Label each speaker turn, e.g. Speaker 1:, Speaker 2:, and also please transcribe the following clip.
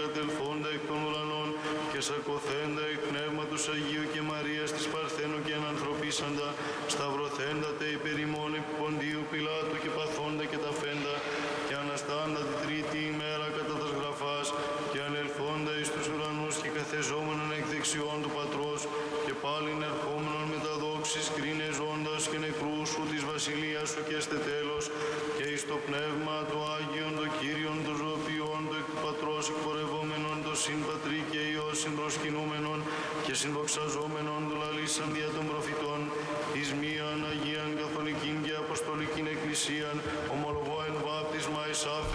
Speaker 1: κατελθόντα εκ των ουρανών και σαρκωθέντα εκ Πνεύματος Αγίου και Μαρίας της Παρθένου και ενανθρωπίσαντα, σταυρωθέντα τε υπερ ημών επί Ποντίου Πιλάτου και παθόντα και ταφέντα, και αναστάντα τη τρίτη ημέρα κατά τας γραφάς, και ανελθόντα εις τους ουρανούς και καθεζόμενον εκ δεξιών του Πατρός, και πάλιν ερχόμενον με τα δόξης κρίνε ζώντας και νεκρούς σου της βασιλείας σου και έστε τέλος, και εις το Πνεύμα το Άγιον, το Κύριον, το ζωοποιόν, το εκ του Πατρός εκπορευόμενον, το συν Πατρί και Υιό συμπροσκυνούμενον και συνδοξαζόμενον του λαλήσαν δια των προφητών, εις μίαν Αγίαν Καθολικήν και Αποστολικήν Εκκλησίαν, ομολογώ εν βάπτισμα εις άφεσιν